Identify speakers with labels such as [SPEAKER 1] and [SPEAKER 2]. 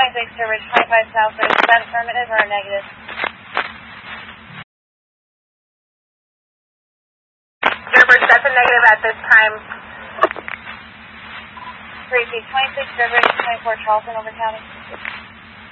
[SPEAKER 1] 26, Sturbridge 25 South, is that affirmative or a negative?
[SPEAKER 2] Sturbridge, that's a negative at this time.
[SPEAKER 1] 3 feet 26, Sturbridge 24 Charleston, over county.